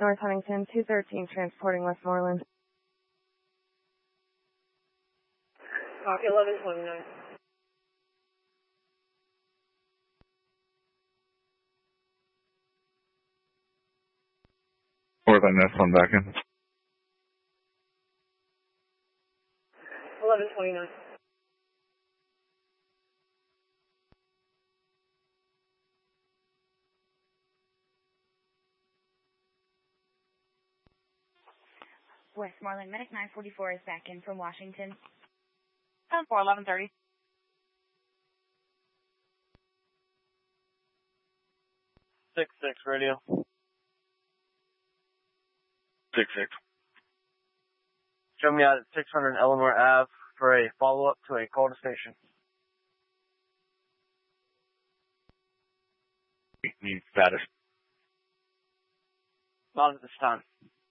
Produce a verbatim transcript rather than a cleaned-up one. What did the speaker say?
North Huntington, two thirteen, transporting Westmoreland. Copy, eleven twenty-nine. Fourth on this one back in. eleven twenty-nine. Westmoreland Medic nine forty-four is back in from Washington. ten four, eleven thirty. Six six radio. Six six. Show me out at six hundred Eleanor Ave for a follow-up to a call to station. Need status. Not at this time.